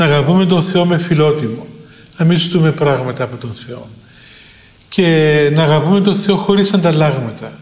να αγαπούμε τον Θεό με φιλότιμο, να μην ζητούμε πράγματα από τον Θεό και να αγαπούμε τον Θεό χωρίς ανταλλάγματα.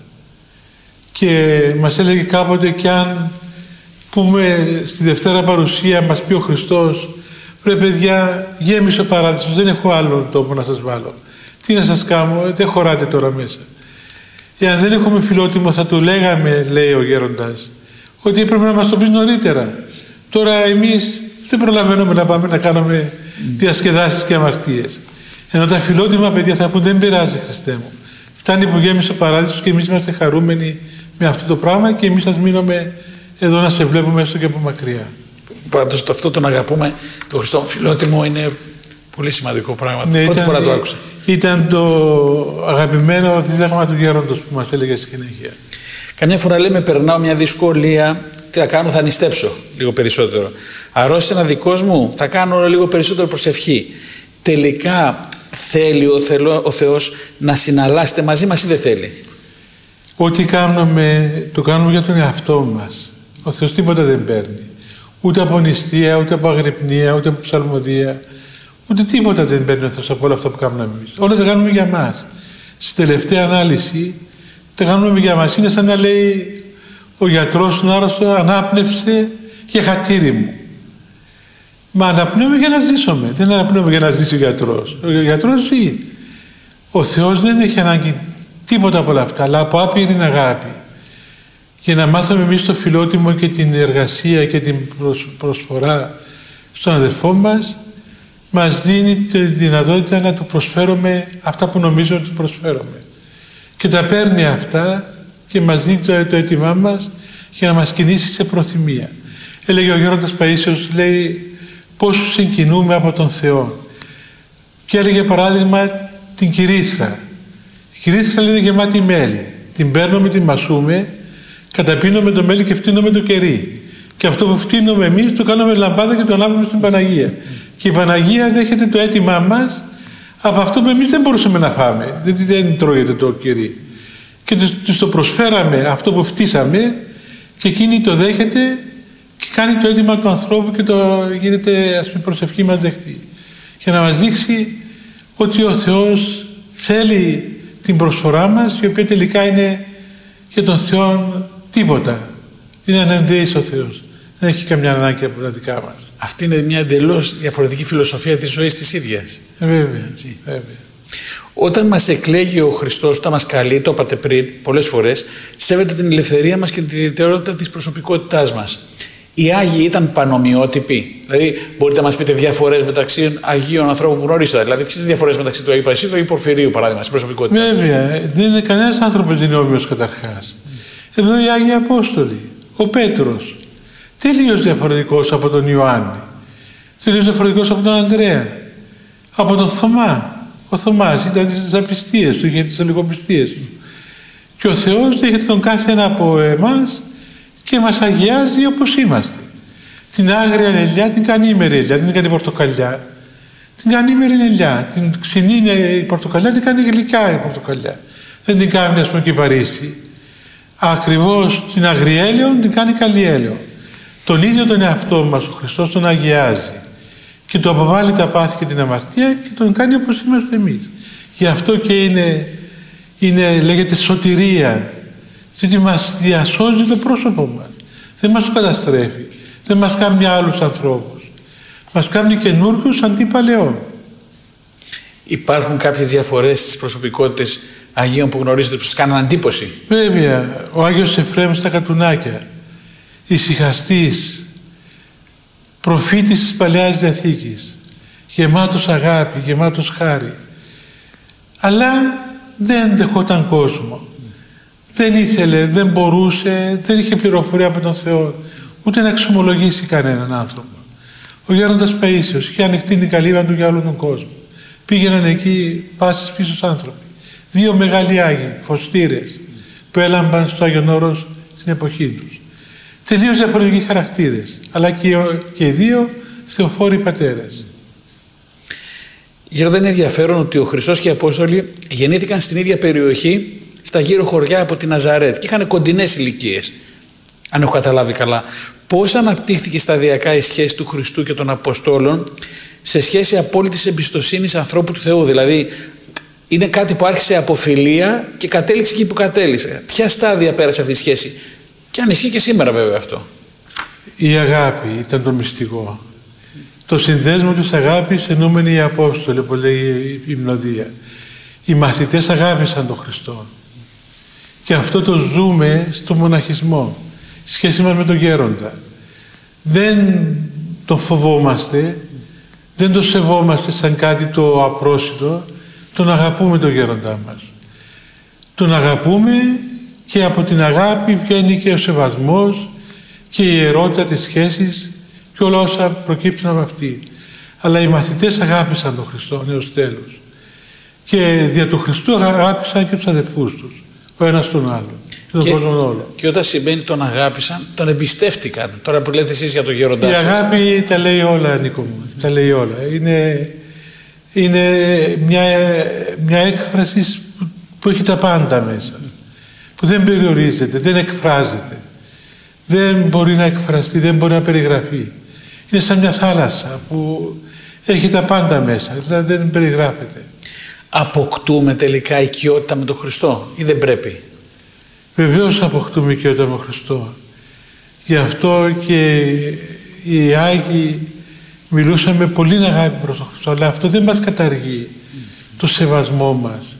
Και μας έλεγε κάποτε, και αν πούμε στη Δευτέρα Παρουσία, μας πει ο Χριστός, βρε παιδιά, γέμισε ο παράδεισος, δεν έχω άλλο τόπο να σας βάλω. Τι να σας κάνω, δεν χωράτε τώρα μέσα. Εάν δεν έχουμε φιλότιμο, θα του λέγαμε, λέει ο γέροντας, ότι έπρεπε να μας το πει νωρίτερα. Τώρα εμείς δεν προλαβαίνουμε να πάμε να κάνουμε διασκεδάσεις και αμαρτίες. Ενώ τα φιλότιμα παιδιά θα πούν, δεν πειράζει, Χριστέ μου. Φτάνει που γέμισε ο παράδεισος και εμείς είμαστε χαρούμενοι με αυτό το πράγμα και εμείς ας μείνουμε εδώ να σε βλέπουμε έστω και από μακριά. Πάντως αυτό το να αγαπούμε τον Χριστό φιλότιμο είναι πολύ σημαντικό πράγμα. Ναι, πρώτη φορά το άκουσα. Ήταν το αγαπημένο δίδαγμα του γέροντος που μας έλεγε συνέχεια. Καμιά φορά λέμε, περνάω μια δυσκολία, τι θα κάνω, θα νηστέψω λίγο περισσότερο. Αρρώστησε ένα δικός μου, θα κάνω λίγο περισσότερο προσευχή. Τελικά θέλει ο Θεός να συναλλάσσεται μαζί μας ή δεν θέλει? Ό,τι κάνουμε, το κάνουμε για τον εαυτό μας. Ο Θεός τίποτα δεν παίρνει. Ούτε από νηστεία, ούτε από αγρυπνία, ούτε από ψαλμοδία. Ούτε τίποτα δεν παίρνει ο Θεός από όλα αυτά που κάνουμε εμείς. Όλα τα κάνουμε για μας. Στη τελευταία ανάλυση τα κάνουμε για μας. Είναι σαν να λέει ο γιατρός στον άρρωστο, ανάπνευσε για χατήρι μου. Μα αναπνέουμε για να ζήσουμε. Δεν αναπνέουμε για να ζήσει ο γιατρός. Ο γιατρός ζει. Ο Θεός δεν έχει ανάγκη τίποτα από όλα αυτά, αλλά από άπειρη αγάπη. Για να μάθουμε εμείς το φιλότιμο και την εργασία και την προσφορά στον αδελφό μας, μας δίνει τη δυνατότητα να του προσφέρουμε αυτά που νομίζω ότι του προσφέρουμε. Και τα παίρνει αυτά και μας δίνει το αίτημά μας για να μας κινήσει σε προθυμία. Έλεγε ο γέροντας Παΐσιος, λέει, πόσους συγκινούμε από τον Θεό. Και έλεγε παράδειγμα την κυρίθρα. Η κυρίθρα είναι γεμάτη μέλι. Την παίρνουμε, την μασούμε, καταπίνουμε το μέλι και φτύνουμε το κερί. Και αυτό που φτύνουμε εμείς το κάνουμε λαμπάδα και το ανάβουμε στην Παναγία. Και η Παναγία δέχεται το αίτημά μας από αυτό που εμείς δεν μπορούσαμε να φάμε. Δεν τρώγεται το κερί. Και τους το προσφέραμε αυτό που φτύσαμε και εκείνη το δέχεται και κάνει το αίτημα του ανθρώπου και το γίνεται, ας πούμε, προσευχή μας δεχτή. Για να μας δείξει ότι ο Θεός θέλει την προσφορά μας, η οποία τελικά είναι για τον Θεό τίποτα. Είναι ανενδεής ο Θεός. Δεν έχει καμιά ανάγκη από τα δικά μας. Αυτή είναι μια εντελώς διαφορετική φιλοσοφία της ζωής της ίδιας. Βέβαια. Βέβαια. Όταν μας εκλέγει ο Χριστός, όταν μας καλεί, το είπατε πριν πολλές φορές, σέβεται την ελευθερία μας και την ιδιαιτερότητα της προσωπικότητάς μας. Οι Άγιοι ήταν πανομοιότυποι. Δηλαδή, μπορείτε να μας πείτε διαφορές μεταξύ Αγίων ανθρώπων που γνωρίσατε. Δηλαδή, ποιες είναι οι διαφορές μεταξύ του Αγίου Παϊσίδου ή Πορφυρίου, παράδειγμα, στην προσωπικότητα? Βέβαια, δεν είναι κανένας άνθρωπος δεν είναι όμοιος καταρχάς. Εδώ οι Άγιοι Απόστολοι, ο Πέτρος, τελείως διαφορετικός από τον Ιωάννη, τελείως διαφορετικός από τον Ανδρέα, από τον Θωμά. Ο Θωμάς ήταν τις απιστίες του, είχε τις αλληγοπιστίες του. Και ο Θεός δέχεται τον κάθε ένα από εμάς και μας αγιάζει όπως είμαστε. Την άγρια ελιά την κάνει ήμερη ελιά, δεν την κάνει πορτοκαλιά. Την κάνει ήμερη ελιά. Την ξινή η πορτοκαλιά την κάνει γλυκιά η πορτοκαλιά. Δεν την κάνει, ας πούμε, κυπαρίσι. Ακριβώς την αγριέλαιο την κάνει καλλιέλαιο. Τον ίδιο τον εαυτό μας ο Χριστός τον αγιάζει και του αποβάλλει τα πάθη και την αμαρτία και τον κάνει όπως είμαστε εμείς. Γι' αυτό και λέγεται σωτηρία, διότι μας διασώζει το πρόσωπο μας. Δεν μας το καταστρέφει, δεν μας κάνει άλλους ανθρώπους, μας κάνει καινούργιους αντί παλαιών. Υπάρχουν κάποιες διαφορές στις προσωπικότητες Αγίων που γνωρίζετε που σας κάναν εντύπωση? Βέβαια, ο Άγιος Εφραίμ στα Κατουνάκια, ησυχαστής, προφήτης της Παλαιάς Διαθήκης, γεμάτος αγάπη, γεμάτος χάρη, αλλά δεν δεχόταν κόσμο. Δεν ήθελε, δεν μπορούσε, δεν είχε πληροφορία από τον Θεό, ούτε να εξομολογήσει κανέναν άνθρωπο. Ο γέροντας Παΐσιος είχε ανοιχτεί την καλύβα του για όλον τον κόσμο. Πήγαιναν εκεί πάσης πίσω άνθρωποι. 2 μεγάλοι Άγιοι, φωστήρες, που έλαμπαν στο Άγιον Όρος στην εποχή τους. Τελείως διαφορετικοί χαρακτήρες, αλλά και οι 2 θεοφόροι πατέρες. Γέροντα, είναι ενδιαφέρον ότι ο Χριστός και οι Απόστολοι γεννήθηκαν στην ίδια περιοχή, στα γύρω χωριά από τη Ναζαρέτ, και είχαν κοντινές ηλικίες, αν έχω καταλάβει καλά. πώς αναπτύχθηκε σταδιακά η σχέση του Χριστού και των Αποστόλων σε σχέση απόλυτης εμπιστοσύνης ανθρώπου του Θεού? Δηλαδή, είναι κάτι που άρχισε από φιλία και κατέληξε εκεί που κατέληξε. Ποια στάδια πέρασε αυτή η σχέση? Και αν ισχύει και σήμερα βέβαια αυτό. Η αγάπη ήταν το μυστικό. Το συνδέσμο της αγάπης εννοούμενοι οι Απόστολοι, που λέει η Υμνοδία. Οι μαθητές αγάπησαν τον Χριστό. Και αυτό το ζούμε στο μοναχισμό. Σχέση μας με τον Γέροντα. Δεν τον φοβόμαστε, δεν τον σεβόμαστε σαν κάτι το απρόσιτο. Τον αγαπούμε τον Γέροντά μας. Τον αγαπούμε και από την αγάπη βγαίνει και ο σεβασμός και η ιερότητα της σχέσης και όλα όσα προκύπτουν από αυτή. Αλλά οι μαθητές αγάπησαν τον Χριστό έως τέλους. Και δια του Χριστού αγάπησαν και τους αδελφούς τους, ο ένας τον άλλο. Και όταν συμβαίνει τον αγάπησαν, τον εμπιστεύτηκαν. Τώρα που λέτε εσείς για τον Γέροντά σας. Η αγάπη τα λέει όλα, Νίκο μου. Τα λέει όλα. Είναι μια έκφραση που έχει τα πάντα μέσα. Που δεν περιορίζεται, δεν εκφράζεται. Δεν μπορεί να εκφραστεί, δεν μπορεί να περιγραφεί. Είναι σαν μια θάλασσα που έχει τα πάντα μέσα, δηλαδή δεν περιγράφεται. Αποκτούμε τελικά οικειότητα με τον Χριστό ή δεν πρέπει? Βεβαίως αποκτούμε οικειότητα με τον Χριστό. Γι' αυτό και οι Άγιοι μιλούσαν με πολύ αγάπη προς τον Χριστό, αλλά αυτό δεν μας καταργεί το σεβασμό μας,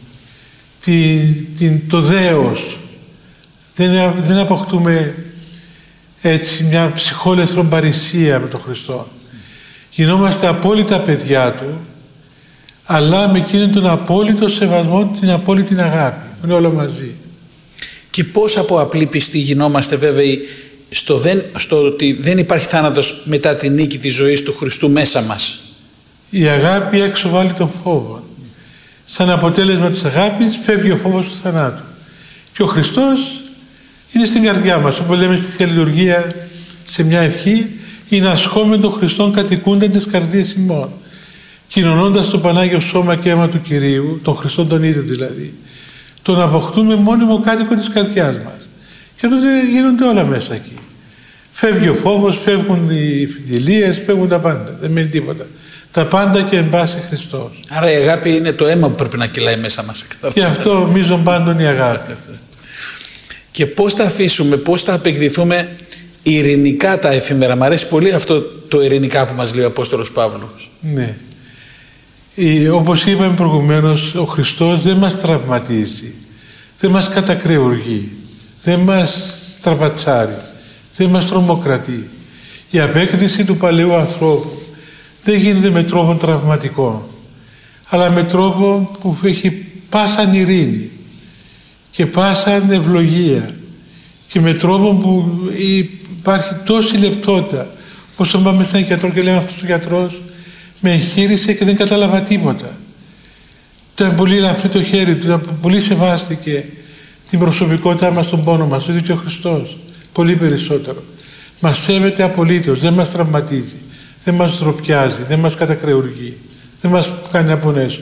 το δέος. Δεν αποκτούμε έτσι μια ψυχόλευθρον παρησία με τον Χριστό. Γινόμαστε απόλυτα παιδιά Του, αλλά με εκείνον τον απόλυτο σεβασμό, την απόλυτη αγάπη. Είναι όλο μαζί. Και πώς από απλή πιστή γινόμαστε βέβαιοι στο ότι δεν υπάρχει θάνατος μετά τη νίκη της ζωής του Χριστού μέσα μας? Η αγάπη έξω βάλει τον φόβο. Σαν αποτέλεσμα της αγάπης φεύγει ο φόβος του θανάτου. Και ο Χριστός είναι στην καρδιά μας. Όπως λέμε στη Θεία Λειτουργία σε μια ευχή, είναι ασχόμεν των Χριστών κατοικούνταν τις καρδίες ημών. Κοινωνώντας το Πανάγιο Σώμα και αίμα του Κυρίου, των Χριστών τον ίδιο δηλαδή, τον αποκτούμε μόνιμο κάτοικο της καρδιάς μας. Και τότε γίνονται όλα μέσα εκεί. Φεύγει ο φόβος, φεύγουν οι φιτιλίες, φεύγουν τα πάντα. Δεν μένει τίποτα. Τα πάντα και εν πάση Χριστός. Άρα η αγάπη είναι το αίμα που πρέπει να κυλάει μέσα μας. Και αυτό μείζον πάντων η αγάπη. Και πώς θα αφήσουμε, πώς θα απεκδηθούμε ειρηνικά τα εφήμερα? Μ' αρέσει πολύ αυτό το ειρηνικά που μας λέει ο Απόστολος Παύλος. Ναι. Όπως είπαμε προηγουμένως, ο Χριστός δεν μας τραυματίζει, δεν μας κατακρεουργεί, δεν μας στραβατσάρει, δεν μας τρομοκρατεί. Η απέκτηση του παλαιού ανθρώπου δεν γίνεται με τρόπο τραυματικό, αλλά με τρόπο που έχει πάσαν ειρήνη και πάσαν ευλογία και με τρόπο που υπάρχει τόση λεπτότητα. Όσο πάμε σαν γιατρό και λέμε αυτός ο γιατρός με εγχείρησε και δεν κατάλαβα τίποτα. Ήταν πολύ ελαφρύ το χέρι του, πολύ σεβάστηκε την προσωπικότητά μας, τον πόνο μας, το ίδιο και ο Χριστός. Πολύ περισσότερο. Μας σέβεται απολύτως, δεν μας τραυματίζει, δεν μας ντροπιάζει, δεν μας κατακρεουργεί, δεν μας κάνει να πονέσουμε.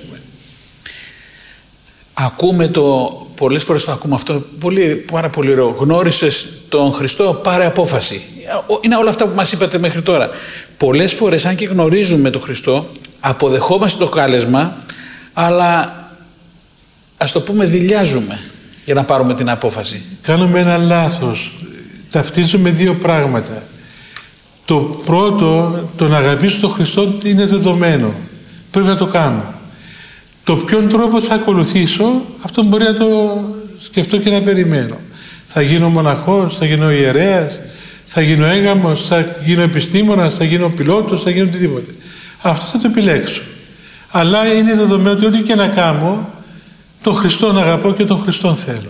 Ακούμε πολλές φορές το ακούμε αυτό, πάρα πολύ ωραίο. Γνώρισες τον Χριστό, πάρε απόφαση. Είναι όλα αυτά που μας είπατε μέχρι τώρα. Πολλές φορές, αν και γνωρίζουμε τον Χριστό, αποδεχόμαστε το κάλεσμα, αλλά ας το πούμε δειλιάζουμε για να πάρουμε την απόφαση. Κάνουμε ένα λάθος. Ταυτίζουμε δύο πράγματα. Το πρώτο, το να αγαπήσω τον Χριστό είναι δεδομένο. Πρέπει να το κάνω. Το ποιον τρόπο θα ακολουθήσω, αυτό μπορεί να το σκεφτώ και να περιμένω. Θα γίνω μοναχός, θα γίνω ιερέας, θα γίνω έγαμος, θα γίνω επιστήμονας, θα γίνω πιλότος, θα γίνω οτιδήποτε. Αυτό θα το επιλέξω. Αλλά είναι δεδομένο ότι ό,τι και να κάνω, τον Χριστόν αγαπώ και τον Χριστόν θέλω.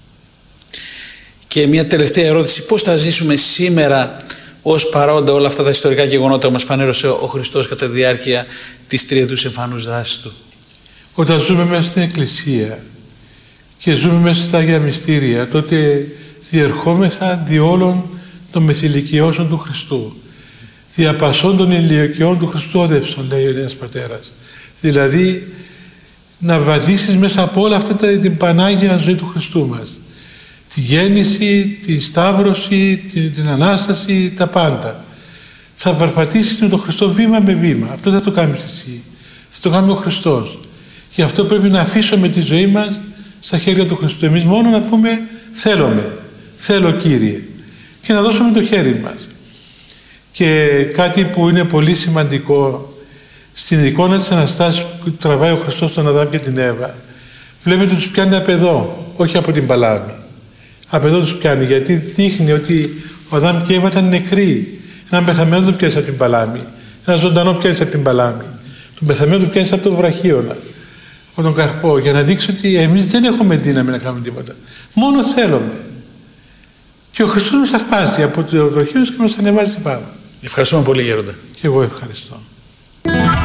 Και μια τελευταία ερώτηση. Πώς θα ζήσουμε σήμερα ως παρόντα όλα αυτά τα ιστορικά γεγονότα που μας φανέρωσε ο Χριστός κατά τη διάρκεια της τριετούς εμφανούς δράσης Του? Όταν ζούμε μέσα στην Εκκλησία και ζούμε μέσα στα Άγια Μυστήρια, τότε διερχόμεθα δι' όλων των μεθυλικιώσεων του Χριστού. Διαπασών των ηλικιών του Χριστού όδευσον, λέει ο Έλληνας Πατέρας. Δηλαδή, να βαδίσεις μέσα από όλα αυτά την Πανάγια ζωή του Χριστού μας. τη γέννηση, τη σταύρωση, την Ανάσταση, τα πάντα. Θα περπατήσεις με τον Χριστό βήμα με βήμα. Αυτό δεν θα το κάνεις εσύ. Θα το κάνει ο Χριστός. Γι' αυτό πρέπει να αφήσουμε τη ζωή μας στα χέρια του Χριστού. Εμείς μόνο να πούμε θέλω Κύριε, και να δώσουμε το χέρι μας. Και κάτι που είναι πολύ σημαντικό στην εικόνα της Αναστάσεως που τραβάει ο Χριστός τον Αδάμ και την Εύα, βλέπετε τους πιάνει απ' εδώ, όχι από την παλάμη. Απ' εδώ τους πιάνει, γιατί δείχνει ότι ο Αδάμ και η Εύα ήταν νεκροί. Έναν πεθαμένο τον πιάνει από την παλάμη, ένα ζωντανό πιάνει από την παλάμη, τον πεθαμένο τον πιάνει από τον βραχίωνα, από τον καρπό, για να δείξει ότι εμείς δεν έχουμε δύναμη να κάνουμε τίποτα. Μόνο θέλουμε. Και ο Χριστός μας αρπάζει από το βραχίωνα και μας ανεβάζει πάνω. Ευχαριστούμε πολύ, Γέροντα. Και εγώ ευχαριστώ.